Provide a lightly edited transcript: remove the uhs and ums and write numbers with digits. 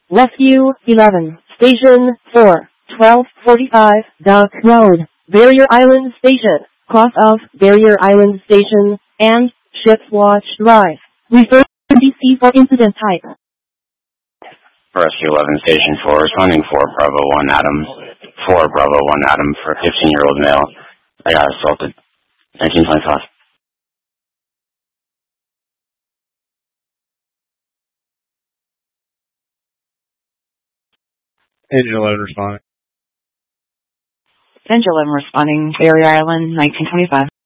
Rescue 11, Station 4, 1245, Duck Road, Barrier Island Station, cross of Barrier Island Station, and Shipwatch Drive. Refer to DC for incident type. Rescue 11, Station 4, responding 4 Bravo 1 Adam. 4 Bravo 1 Adam for 15-year-old male. I got assaulted. 1925. Engine 11 responding. Engine 11 responding, Barrier Island, 1925.